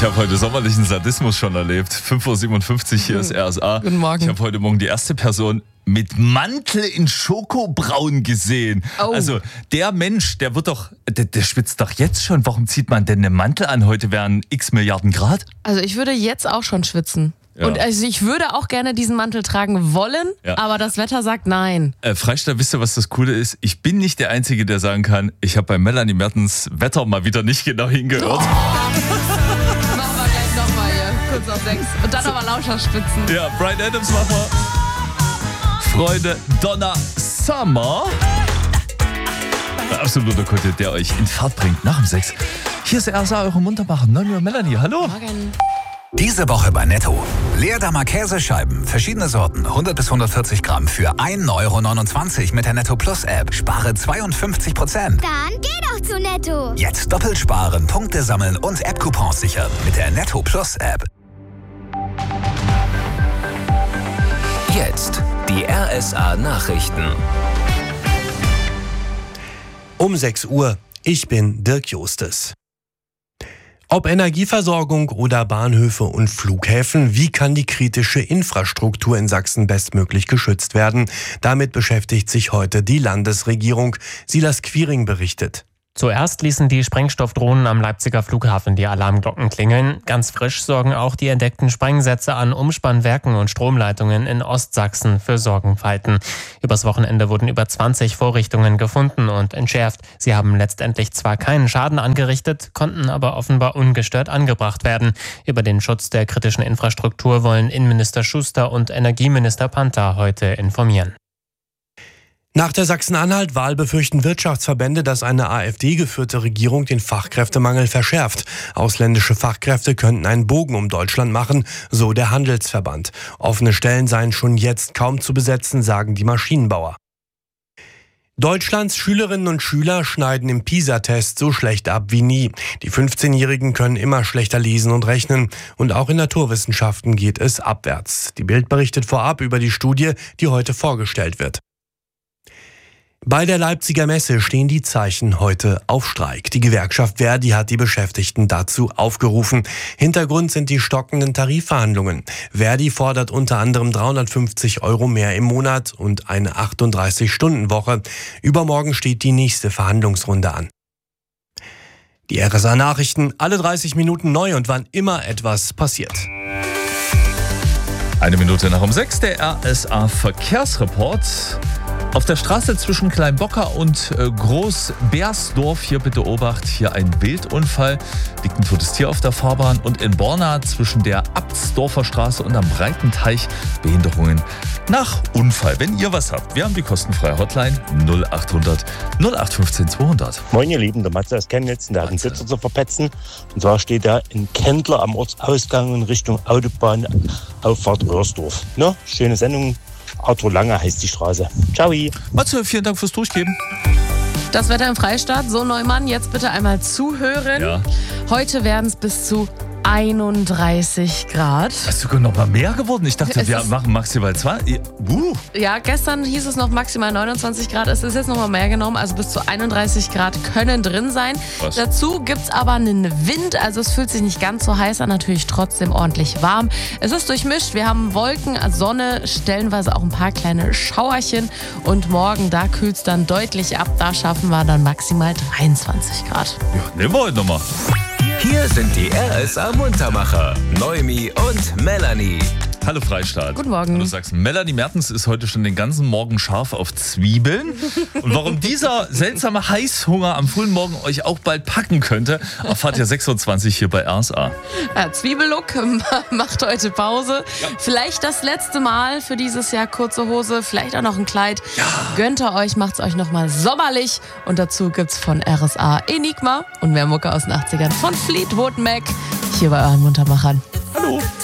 habe heute sommerlichen Sadismus schon erlebt. 5.57 Uhr, hier ist RSA. Guten Morgen. Ich habe heute Morgen die erste Person mit Mantel in Schokobraun gesehen. Oh. Also der Mensch, der schwitzt doch jetzt schon. Warum zieht man denn einen Mantel an? Heute wären x Milliarden Grad. Also ich würde jetzt auch schon schwitzen. Ja. Und also ich würde auch gerne diesen Mantel tragen wollen, aber das Wetter sagt nein. Freistadt, wisst ihr, was das Coole ist? Ich bin nicht der Einzige, der sagen kann, ich habe bei Melanie Mertens Wetter mal wieder nicht genau hingehört. Machen wir gleich nochmal hier, kurz auf 6. Und dann nochmal Lauscher spitzen. Ja, Bryan Adams machen wir. Freunde, Donna Summer. Der absolute Kunde, der euch in Fahrt bringt nach dem 6. Hier ist RSA, eure Muntermacher. 9 Uhr, Melanie, hallo. Morgen. Diese Woche bei Netto. Leerdammer Käsescheiben, verschiedene Sorten, 100 bis 140 Gramm für 1,29 € mit der Netto Plus App. Spare 52%. Dann geh doch zu Netto. Jetzt doppelt sparen, Punkte sammeln und App-Coupons sichern mit der Netto Plus App. Jetzt die RSA Nachrichten. Um 6 Uhr. Ich bin Dirk Justes. Ob Energieversorgung oder Bahnhöfe und Flughäfen, wie kann die kritische Infrastruktur in Sachsen bestmöglich geschützt werden? Damit beschäftigt sich heute die Landesregierung. Silas Quiring berichtet. Zuerst ließen die Sprengstoffdrohnen am Leipziger Flughafen die Alarmglocken klingeln. Ganz frisch sorgen auch die entdeckten Sprengsätze an Umspannwerken und Stromleitungen in Ostsachsen für Sorgenfalten. Übers Wochenende wurden über 20 Vorrichtungen gefunden und entschärft. Sie haben letztendlich zwar keinen Schaden angerichtet, konnten aber offenbar ungestört angebracht werden. Über den Schutz der kritischen Infrastruktur wollen Innenminister Schuster und Energieminister Panther heute informieren. Nach der Sachsen-Anhalt-Wahl befürchten Wirtschaftsverbände, dass eine AfD-geführte Regierung den Fachkräftemangel verschärft. Ausländische Fachkräfte könnten einen Bogen um Deutschland machen, so der Handelsverband. Offene Stellen seien schon jetzt kaum zu besetzen, sagen die Maschinenbauer. Deutschlands Schülerinnen und Schüler schneiden im PISA-Test so schlecht ab wie nie. Die 15-Jährigen können immer schlechter lesen und rechnen. Und auch in Naturwissenschaften geht es abwärts. Die Bild berichtet vorab über die Studie, die heute vorgestellt wird. Bei der Leipziger Messe stehen die Zeichen heute auf Streik. Die Gewerkschaft Verdi hat die Beschäftigten dazu aufgerufen. Hintergrund sind die stockenden Tarifverhandlungen. Verdi fordert unter anderem 350 € mehr im Monat und eine 38-Stunden-Woche. Übermorgen steht die nächste Verhandlungsrunde an. Die RSA-Nachrichten, alle 30 Minuten neu und wann immer etwas passiert. 1 Minute nach um 6, der RSA-Verkehrsreport. Auf der Straße zwischen Kleinbocker und Großbersdorf, hier bitte Obacht, hier ein Wildunfall, liegt ein totes Tier auf der Fahrbahn, und in Borna zwischen der Abtsdorfer Straße und am Breitenteich Behinderungen nach Unfall. Wenn ihr was habt, wir haben die kostenfreie Hotline 0800 0815 200. Moin ihr Lieben, der Matze aus Chemnitz, der hat einen Sitzer zu verpetzen. Und zwar steht er in Kendler am Ortsausgang in Richtung Autobahn Auffahrt Röhrsdorf. Ne? Schöne Sendung. Arthur Lange heißt die Straße. Ciao. Matze, vielen Dank fürs Durchgeben. Das Wetter im Freistaat, so Neumann, jetzt bitte einmal zuhören. Ja. Heute werden es bis zu 31 Grad. Ist sogar noch mal mehr geworden. Ich dachte, wir machen maximal 2. Ja, gestern hieß es noch maximal 29 Grad. Es ist jetzt noch mal mehr genommen. Also bis zu 31 Grad können drin sein. Was? Dazu gibt es aber einen Wind. Also es fühlt sich nicht ganz so heiß an. Natürlich trotzdem ordentlich warm. Es ist durchmischt. Wir haben Wolken, Sonne, stellenweise auch ein paar kleine Schauerchen. Und morgen, da kühlt es dann deutlich ab. Da schaffen wir dann maximal 23 Grad. Ja, nehmen wir heute nochmal. Hier sind die RSA-Muntermacher, Noemi und Melanie. Hallo Freistaat. Guten Morgen. Du sagst, Melanie Mertens ist heute schon den ganzen Morgen scharf auf Zwiebeln. Und warum dieser seltsame Heißhunger am frühen Morgen euch auch bald packen könnte, erfahrt ihr 26 hier bei RSA. Ja, Zwiebellook macht heute Pause. Ja. Vielleicht das letzte Mal für dieses Jahr kurze Hose, vielleicht auch noch ein Kleid. Ja. Gönnt ihr euch, macht's euch nochmal sommerlich. Und dazu gibt's von RSA Enigma und mehr Mucke aus den 80ern von Fleetwood Mac hier bei euren Muntermachern. Hallo.